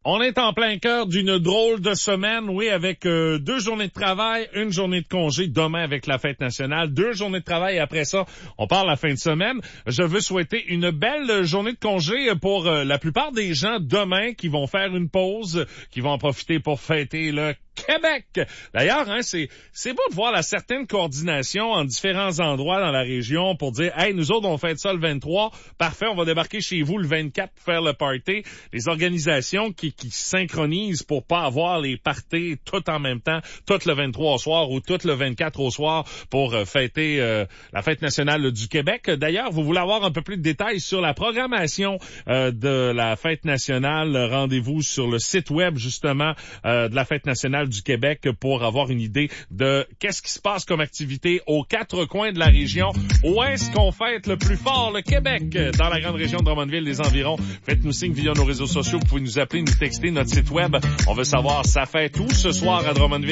On est en plein cœur d'une drôle de semaine, oui, avec 2 journées de travail, 1 journée de congé, demain avec la fête nationale, 2 journées de travail et après ça, on part la fin de semaine. Je veux souhaiter une belle journée de congé pour la plupart des gens demain qui vont faire une pause, qui vont en profiter pour fêter le Québec. D'ailleurs, c'est beau de voir la certaine coordination en différents endroits dans la région pour dire, hey, nous autres, on fête ça le 23. Parfait, on va débarquer chez vous le 24 pour faire le party. Les organisations qui synchronisent pour pas avoir les parties tout en même temps, tout le 23 au soir ou tout le 24 au soir pour fêter la fête nationale du Québec. D'ailleurs, vous voulez avoir un peu plus de détails sur la programmation de la fête nationale, rendez-vous sur le site web, justement, de la fête nationale du Québec pour avoir une idée de qu'est-ce qui se passe comme activité aux 4 coins de la région. Où est-ce qu'on fête le plus fort le Québec? Dans la grande région de Drummondville, les environs. Faites-nous signe via nos réseaux sociaux. Vous pouvez nous appeler, nous texter, notre site web. On veut savoir, ça fête où ce soir à Drummondville?